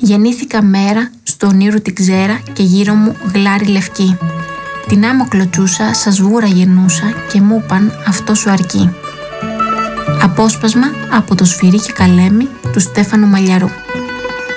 Γεννήθηκα μέρα, στο ονείρου την ξέρα και γύρω μου γλάρι λευκή. Την άμμο κλωτσούσα, σας βούρα γεννούσα και μου είπαν αυτό σου αρκεί. Απόσπασμα από το Σφυρί και Καλέμι του Στέφανου Μαλιαρού.